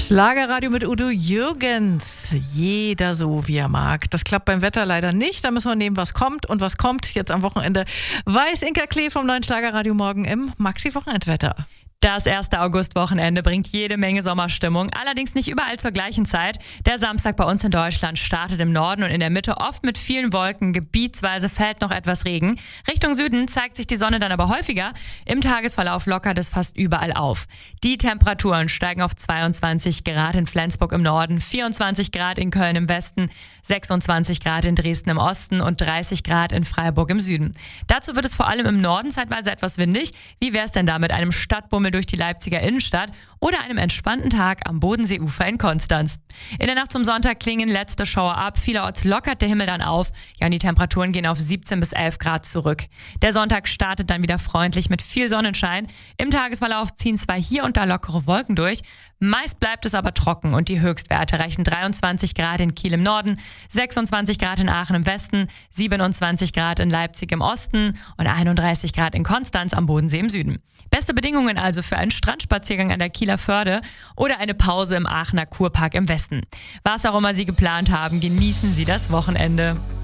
Schlagerradio mit Udo Jürgens. Jeder so, wie er mag. Das klappt beim Wetter leider nicht. Da müssen wir nehmen, was kommt. Und was kommt jetzt am Wochenende, weiß Inka Klee vom neuen Schlagerradio morgen im Maxi-Wochenendwetter. Das erste Augustwochenende bringt jede Menge Sommerstimmung, allerdings nicht überall zur gleichen Zeit. Der Samstag bei uns in Deutschland startet im Norden und in der Mitte oft mit vielen Wolken. Gebietsweise fällt noch etwas Regen. Richtung Süden zeigt sich die Sonne dann aber häufiger. Im Tagesverlauf lockert es fast überall auf. Die Temperaturen steigen auf 22 Grad in Flensburg im Norden, 24 Grad in Köln im Westen, 26 Grad in Dresden im Osten und 30 Grad in Freiburg im Süden. Dazu wird es vor allem im Norden zeitweise etwas windig. Wie wäre es denn da mit einem Stadtbummel durch die Leipziger Innenstadt oder einem entspannten Tag am Bodenseeufer in Konstanz? In der Nacht zum Sonntag klingen letzte Schauer ab. Vielerorts lockert der Himmel dann auf. Ja, und die Temperaturen gehen auf 17 bis 11 Grad zurück. Der Sonntag startet dann wieder freundlich mit viel Sonnenschein. Im Tagesverlauf ziehen zwar hier und da lockere Wolken durch. Meist bleibt es aber trocken und die Höchstwerte reichen 23 Grad in Kiel im Norden, 26 Grad in Aachen im Westen, 27 Grad in Leipzig im Osten und 31 Grad in Konstanz am Bodensee im Süden. Beste Bedingungen also für einen Strandspaziergang an der Kieler Förde oder eine Pause im Aachener Kurpark im Westen. Was auch immer Sie geplant haben, genießen Sie das Wochenende.